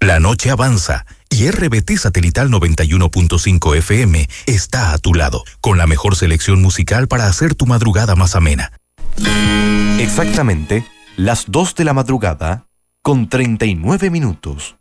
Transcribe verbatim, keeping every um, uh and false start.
La noche avanza y R B T Satelital noventa y uno punto cinco F M está a tu lado, con la mejor selección musical para hacer tu madrugada más amena. Exactamente las dos de la madrugada con treinta y nueve minutos.